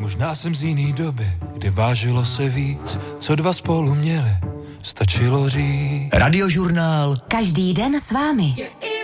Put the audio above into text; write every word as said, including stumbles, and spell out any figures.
Možná jsem z jiný doby, kdy vážilo se víc, co dva spolu měli, stačilo říct. Radiožurnál. Každý den s vámi.